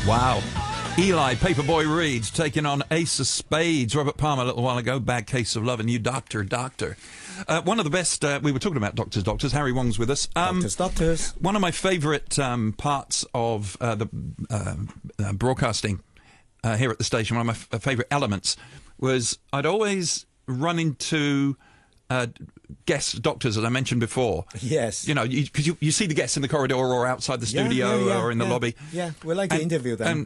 Wow. Eli, Paperboy Reed, taking on Ace of Spades. Robert Palmer a little while ago, Bad Case of Love, and you, Doctor. One of the best, we were talking about Doctors. Harry Wong's with us. Doctors. One of my favourite parts of the broadcasting here at the station, one of my favourite elements, was I'd always run into guest doctors, as I mentioned before. Yes. You know, because you see the guests in the corridor or outside the studio or in the lobby. Yeah, we like to interview them.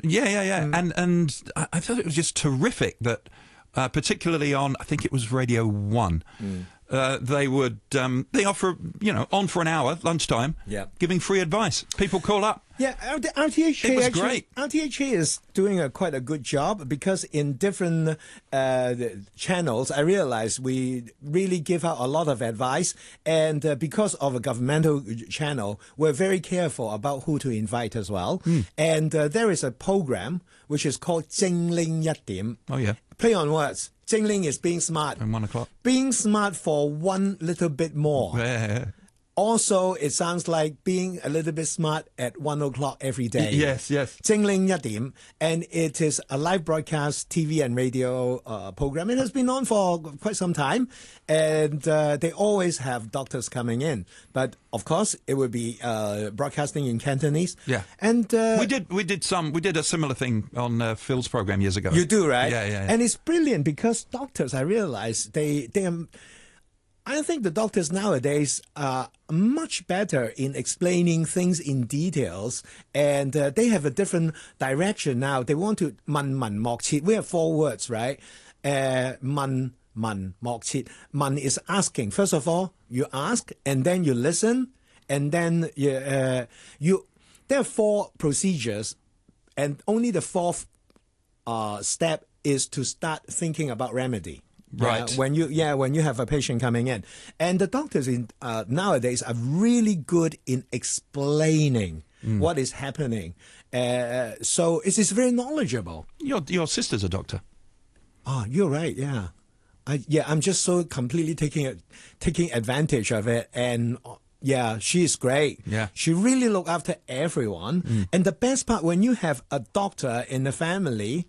And I thought it was just terrific that, particularly on, I think it was Radio 1, they would they offer, on for an hour, lunchtime, giving free advice. People call up. Yeah, RTHK it was great. RTHK is doing quite a good job because in different channels, I realize we really give out a lot of advice, and because of a governmental channel, we're very careful about who to invite as well. And there is a program which is called 精靈一點. Oh yeah. Play on words. 精靈 is being smart. And 1 o'clock. Being smart for one little bit more. Yeah. Also, it sounds like being a little bit smart at 1 o'clock every day. Yes. 精靈一點, and it is a live broadcast TV and radio program. It has been on for quite some time, and they always have doctors coming in. But of course, it would be broadcasting in Cantonese. Yeah, and we did a similar thing on Phil's program years ago. You do, right? Yeah. And it's brilliant because doctors, I realize they are. I think the doctors nowadays are much better in explaining things in details, and they have a different direction now. They want to 問問莫切. We have 4 words, right? 問問莫切. 問 is asking. First of all, you ask, and then you listen, and then you. There are 4 procedures, and only the 4th step is to start thinking about remedy. Right. When you have a patient coming in, and the doctors nowadays are really good in explaining what is happening. So it is very knowledgeable. Your sister's a doctor. Oh, you're right. Yeah, I'm just so completely taking advantage of it, and yeah, she is great. Yeah, she really look after everyone. And the best part, when you have a doctor in the family,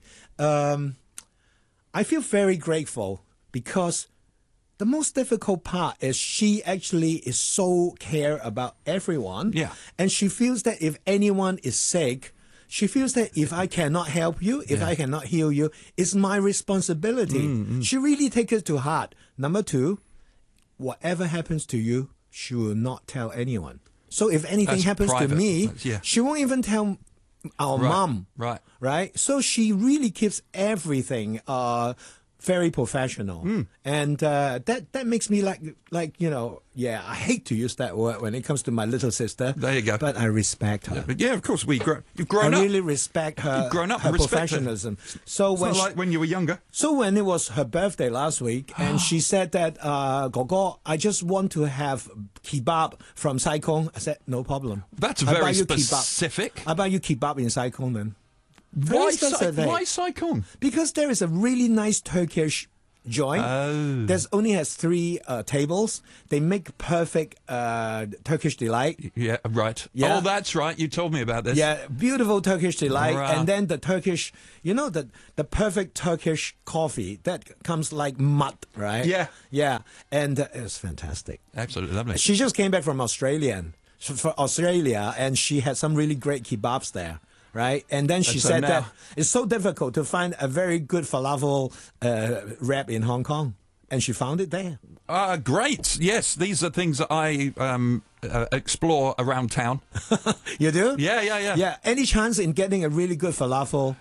I feel very grateful. Because the most difficult part is she actually is so care about everyone. Yeah. And she feels that if anyone is sick, she feels that if I cannot help you, if I cannot heal you, it's my responsibility. She really takes it to heart. Number 2, whatever happens to you, she will not tell anyone. So if anything happens to me, she won't even tell our mom. Right? So she really keeps everything very professional, and that makes me like I hate to use that word when it comes to my little sister. There you go. But I respect her. Yeah, of course you've grown up. I really respect her. You've grown up her and respect professionalism. Her. So like when you were younger. So when it was her birthday last week, and she said that, Gogo, I just want to have kebab from Sai Kung. I said no problem. That's very specific. I buy you kebab in Sai Kung then. Why Sai Kung? Because there is a really nice Turkish joint. There's only has 3 tables. They make perfect Turkish delight. Yeah, right. Yeah. Oh, that's right. You told me about this. Yeah, beautiful Turkish delight. Right. And then the Turkish, the perfect Turkish coffee that comes like mud, right? Yeah. And it's fantastic. Absolutely lovely. She just came back from Australia, and she had some really great kebabs there. Right, and then she said that it's so difficult to find a very good falafel wrap in Hong Kong, and she found it there. Great. Yes, these are things that I explore around town. You do? Yeah. Yeah. Any chance in getting a really good falafel?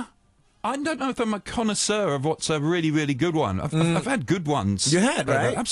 I don't know if I'm a connoisseur of what's a really, really good one. I've had good ones. You had, right?